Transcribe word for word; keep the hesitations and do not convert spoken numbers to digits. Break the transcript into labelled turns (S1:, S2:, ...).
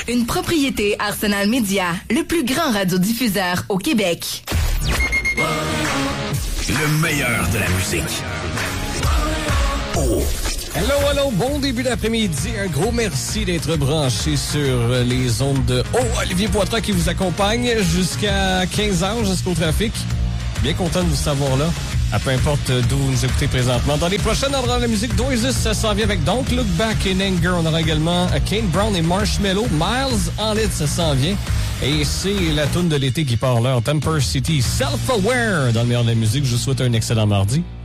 S1: Une propriété Arsenal Media, le plus grand radiodiffuseur au Québec.
S2: Le meilleur de la musique. Oh.
S3: Hello, hello, bon début d'après-midi. Un gros merci d'être branché sur les ondes de Oh, Olivier Poitras qui vous accompagne jusqu'à quinze heures, jusqu'au trafic. Bien content de vous savoir là, à peu importe d'où vous nous écoutez présentement. Dans les prochaines endroits de la musique, Doises, ça s'en vient avec Don't Look Back in Anger. On aura également Kane Brown et Marshmello. Miles en lead, ça s'en vient. Et c'est la toune de l'été qui part l'heure. Temper City, Self-Aware. Dans le meilleur de la musique, je vous souhaite un excellent mardi.